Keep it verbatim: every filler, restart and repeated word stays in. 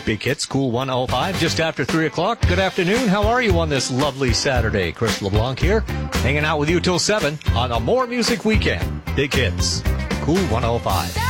Big Hits, Cool one oh five, just after three o'clock. Good afternoon. How are you on this lovely Saturday? Chris LeBlanc here, hanging out with you till seven on a More Music Weekend. Big Hits, Cool one oh five.